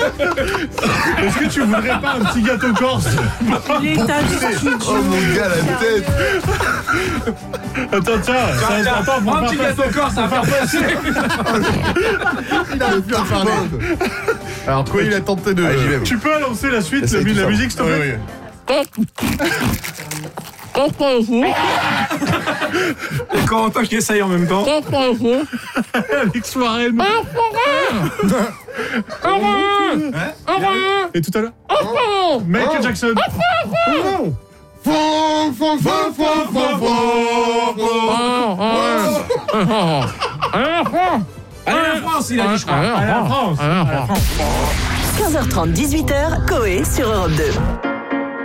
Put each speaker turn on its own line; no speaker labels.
Est-ce que tu voudrais pas un petit gâteau corse?
L'état du studio.
Oh mon gars, la tête.
Attends, tiens,
prends un petit gâteau corse, ça va faire passer.
Il avait plus à parler. Alors, quoi, il a tenté de.
Tu peux annoncer la suite, la musique, s'il te plaît?
Et Corentin qui essaye en même temps.
Avec soirée. Et tout à l'heure? Michael Jackson.
Allez la France, il a dit, je crois.
Allez, la France.
15h30, 18h, Coé sur Europe 2.